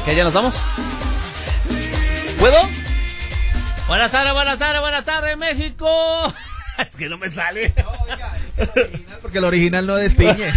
¿Qué, ya nos vamos? ¿Puedo? Buenas tardes, México. Es que no me sale. No, oiga, es que original, porque el original no destiñe. Qué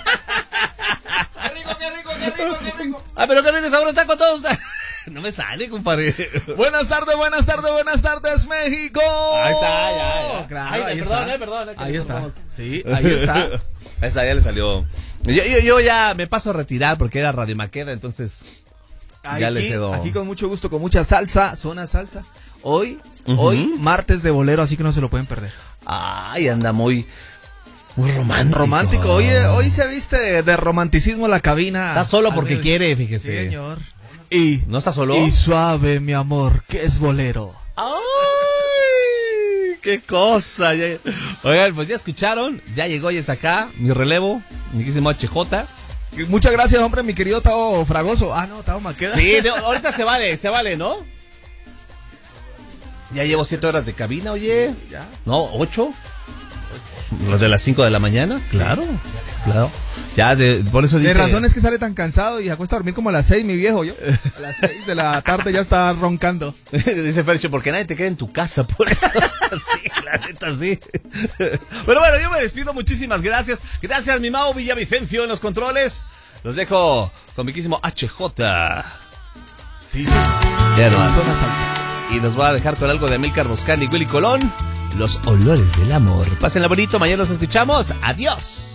rico. Ah, pero qué rico sabor está con todos ustedes. No me sale, compadre. Buenas tardes, México. Ahí está, ya. Claro, Ay, ahí perdón, está. Perdón. Ahí está. Sí, ahí está. Esa ya le salió. Yo ya me paso a retirar porque era Radio Maqueda, entonces ya le cedo. Aquí con mucho gusto, con mucha salsa, zona salsa. Hoy martes de bolero, así que no se lo pueden perder. Ay, anda muy romántico. Romántico. Hoy se viste de romanticismo la cabina. Está solo porque quiere, fíjese. Sí, señor. ¿No está solo? Y suave, mi amor, que es bolero. ¡Ay! ¡Qué cosa! Oigan, pues ya escucharon, ya llegó y está acá, mi relevo, mi quísimo HJ. Muchas gracias, hombre, mi querido Tao Fragoso. Ah, no, Tao Maqueda. Sí, ahorita se vale, ¿no? Ya llevo 7 horas de cabina, oye. ¿Ya? No, 8. Los de las 5 de la mañana, claro. Ya, por eso dice... De razón es que sale tan cansado y se acuesta a dormir como a las 6, mi viejo. Yo a las 6 de la tarde ya está roncando. Dice Fercho, porque nadie te queda en tu casa, por eso. Sí, la neta, sí. Pero bueno, yo me despido, muchísimas gracias. Gracias, mi Mau Villavicencio en los controles. Los dejo con mi quísimo HJ. Sí. Ya no más. Zona salsa. Y nos va a dejar con algo de Amílcar Boscán y Willy Colón. Los olores del amor. Pásenla bonito, mañana nos escuchamos. Adiós.